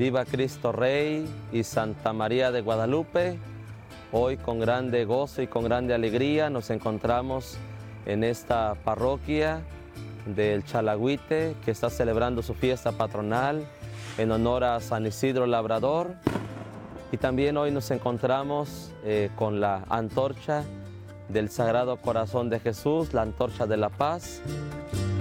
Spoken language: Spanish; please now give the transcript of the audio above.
Viva Cristo Rey y Santa María de Guadalupe. Hoy con grande gozo y con grande alegría nos encontramos en esta parroquia del Chalagüite, que está celebrando su fiesta patronal en honor a San Isidro Labrador. Y también hoy nos encontramos con la antorcha del Sagrado Corazón de Jesús, la antorcha de la paz.